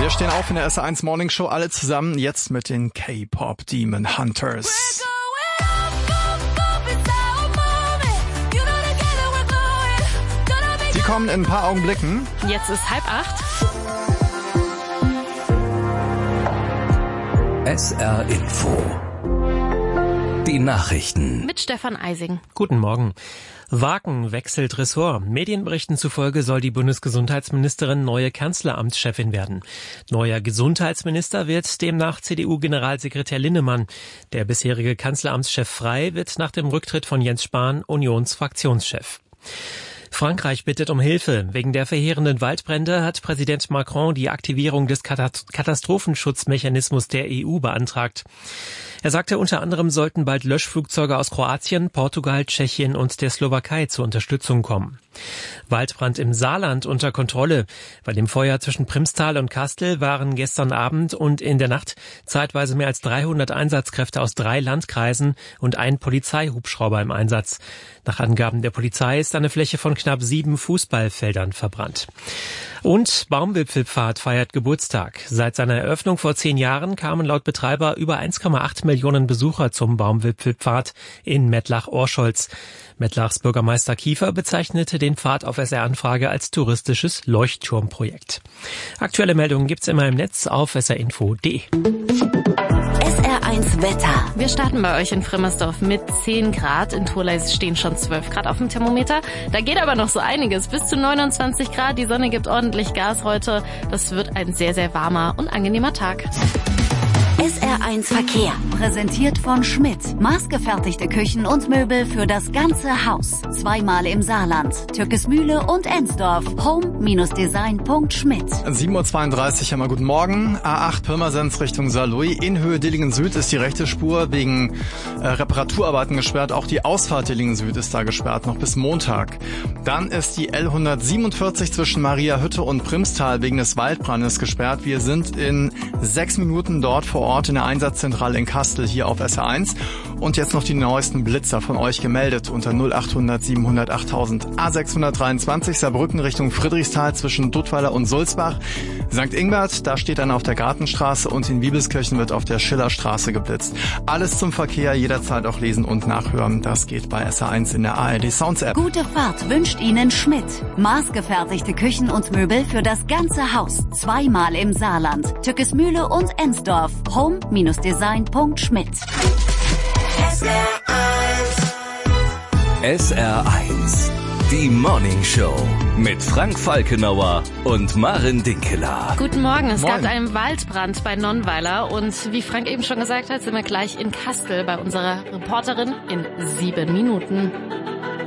Wir stehen auf in der SR1 Morning Show, alle zusammen, jetzt mit den K-Pop Demon Hunters. Sie kommen in ein paar Augenblicken. Jetzt ist 7:30. SR Info. Die Nachrichten. Mit Stefan Eising. Guten Morgen. Wagen wechselt Ressort. Medienberichten zufolge soll die Bundesgesundheitsministerin neue Kanzleramtschefin werden. Neuer Gesundheitsminister wird demnach CDU-Generalsekretär Linnemann. Der bisherige Kanzleramtschef Frey wird nach dem Rücktritt von Jens Spahn Unionsfraktionschef. Frankreich bittet um Hilfe. Wegen der verheerenden Waldbrände hat Präsident Macron die Aktivierung des Katastrophenschutzmechanismus der EU beantragt. Er sagte, unter anderem sollten bald Löschflugzeuge aus Kroatien, Portugal, Tschechien und der Slowakei zur Unterstützung kommen. Waldbrand im Saarland unter Kontrolle. Bei dem Feuer zwischen Primstal und Kastel waren gestern Abend und in der Nacht zeitweise mehr als 300 Einsatzkräfte aus 3 Landkreisen und ein Polizeihubschrauber im Einsatz. Nach Angaben der Polizei ist eine Fläche von knapp 7 Fußballfeldern verbrannt. Und Baumwipfelpfad feiert Geburtstag. Seit seiner Eröffnung vor 10 Jahren kamen laut Betreiber über 1,8 Millionen Besucher zum Baumwipfelpfad in Mettlach-Orscholz. Mettlachs Bürgermeister Kiefer bezeichnete den Pfad auf SR-Anfrage als touristisches Leuchtturmprojekt. Aktuelle Meldungen gibt's immer im Netz auf srinfo.de. SR1 Wetter. Wir starten bei euch in Frimmersdorf mit 10 Grad. In Thurleis stehen schon 12 Grad auf dem Thermometer. Da geht aber noch so einiges. Bis zu 29 Grad. Die Sonne gibt ordentlich Gas heute. Das wird ein sehr, sehr warmer und angenehmer Tag. SR1 Verkehr. Präsentiert von Schmidt. Maßgefertigte Küchen und Möbel für das ganze Haus. Zweimal im Saarland. Türkesmühle und Ensdorf. Home-Design.schmidt. 7:32 Uhr, einmal guten Morgen. A8 Pirmasens Richtung Saarlouis. In Höhe Dillingen Süd ist die rechte Spur wegen Reparaturarbeiten gesperrt. Auch die Ausfahrt Dillingen Süd ist da gesperrt, noch bis Montag. Dann ist die L147 zwischen Mariahütte und Primstal wegen des Waldbrandes gesperrt. Wir sind in 6 Minuten dort vor Ort in der Einsatzzentrale in Kastel hier auf SR1. Und jetzt noch die neuesten Blitzer von euch gemeldet unter 0800 700 8000. A623 Saarbrücken Richtung Friedrichsthal zwischen Duttweiler und Sulzbach. St. Ingbert, da steht einer auf der Gartenstraße und in Wiebelskirchen wird auf der Schillerstraße geblitzt. Alles zum Verkehr, jederzeit auch lesen und nachhören. Das geht bei SR1 in der ARD Sounds App. Gute Fahrt wünscht Ihnen Schmidt. Maßgefertigte Küchen und Möbel für das ganze Haus. Zweimal im Saarland. Türkesmühle und Ensdorf. Home-Design.schmidt. SR1. Die Morning Show mit Frank Falkenauer und Maren Dinkeler. Guten Morgen. Es Moin. gab einen Waldbrand bei Nonnweiler und wie Frank eben schon gesagt hat, sind wir gleich in Kastel bei unserer Reporterin in 7 Minuten.